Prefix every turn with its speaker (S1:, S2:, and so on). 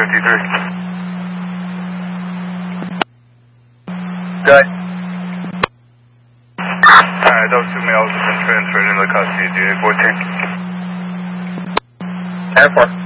S1: Good.
S2: Alright, those 2 males have been transferred into the custody of GA-14.
S1: 10-4.